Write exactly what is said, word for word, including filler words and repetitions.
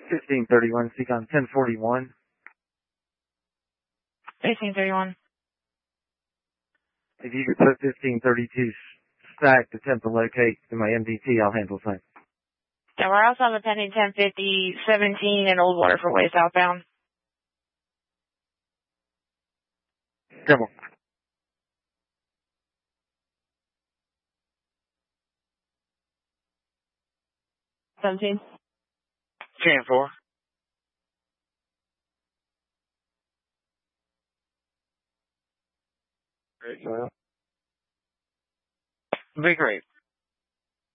fifteen thirty-one, Seacon ten forty-one. fifteen thirty-one. If you could put fifteen thirty-two stacked, attempt to locate in my M D T, I'll handle things. Yeah, we're also on the pending ten fifty, seventeen and Old Water Freeway southbound. Come on. seventeen. ten four. Great, well. Be great.